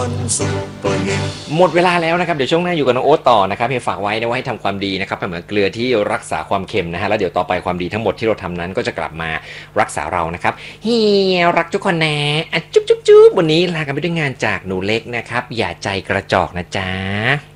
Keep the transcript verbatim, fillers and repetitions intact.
หมดเวลาแล้วนะครับเดี๋ยวช่วงหน้าอยู่กับน้องโอ๊ตต่อนะครับเฮียฝากไว้นะว่าให้ทำความดีนะครับเหมือนเกลือที่รักษาความเค็มนะฮะแล้วเดี๋ยวต่อไปความดีทั้งหมดที่เราทำนั้นก็จะกลับมารักษาเรานะครับเฮียรักทุกคนนะอ่ะจุ๊บจุ๊บจุ๊บวันนี้ลากันไปด้วยงานจากหนูเล็กนะครับอย่าใจกระจอกนะจ๊ะ